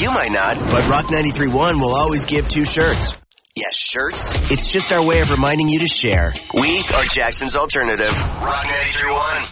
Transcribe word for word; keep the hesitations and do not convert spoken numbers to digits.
You might not, but Rock ninety-three point one will always give two shirts. Yes, shirts. It's just our way of reminding you to share. We are Jackson's alternative. Rock ninety-three point one.